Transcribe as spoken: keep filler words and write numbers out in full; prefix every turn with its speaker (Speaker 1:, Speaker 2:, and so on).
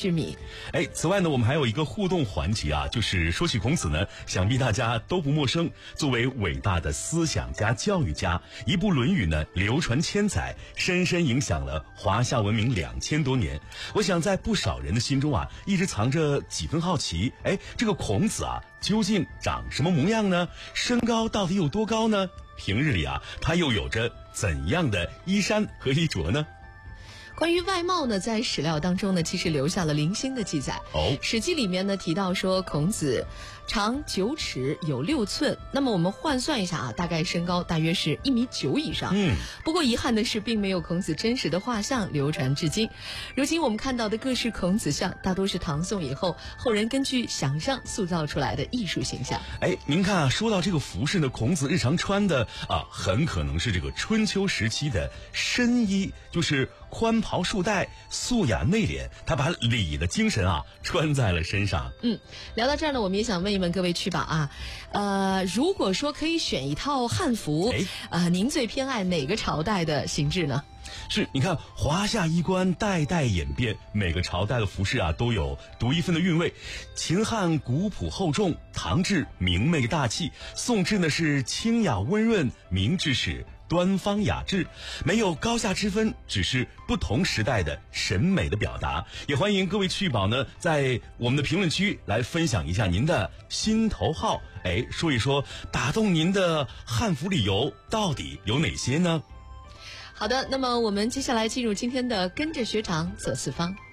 Speaker 1: 志敏。
Speaker 2: 哎，此外呢，我们还有一个互动环节啊，就是说起孔子呢，想必大家都不陌生。作为伟大的思想家、教育家，一部《论语》呢流传千载，深深影响了华夏文明两千多年。我想在不少人的心中啊，一直藏着几分好奇。哎，这个孔子啊，究竟长什么模样呢？身高到底有多高呢？平日里啊，他又有着怎样的衣衫和衣着呢？
Speaker 1: 关于外貌呢，在史料当中呢，其实留下了零星的记载。
Speaker 2: 哦，
Speaker 1: 史记里面呢提到说，孔子长九尺有六寸，那么我们换算一下啊，大概身高大约是一米九以上。
Speaker 2: 嗯，
Speaker 1: 不过遗憾的是，并没有孔子真实的画像流传至今。如今我们看到的各式孔子像，大多是唐宋以后后人根据想象塑造出来的艺术形象。
Speaker 2: 哎，您看啊，说到这个服饰呢，孔子日常穿的啊，很可能是这个春秋时期的深衣，就是宽袍束带，素雅内敛，他把礼的精神啊穿在了身上。
Speaker 1: 嗯，聊到这儿呢，我们也想问一问各位趣宝啊，呃，如果说可以选一套汉服，
Speaker 2: 哎，
Speaker 1: 呃，您最偏爱哪个朝代的形制呢？
Speaker 2: 是，你看华夏衣冠代代演变，每个朝代的服饰啊都有独一份的韵味。秦汉古朴厚重，唐至明媚大气，宋至呢是清雅温润，明至是端方雅致，没有高下之分，只是不同时代的审美的表达。也欢迎各位趣宝呢，在我们的评论区来分享一下您的心头好，哎，说一说打动您的汉服理由到底有哪些呢？
Speaker 1: 好的，那么我们接下来进入今天的跟着学长走四方。